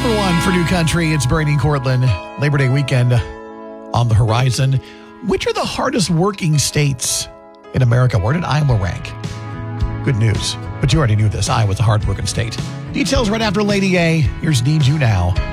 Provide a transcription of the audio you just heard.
Number one for New Country, it's Brady and Cortland. Labor Day weekend on the horizon. Which are the hardest working states in America? Where did Iowa rank? Good news. But you already knew this. Iowa's a hard working state. Details right after Lady A. Here's Need You Now.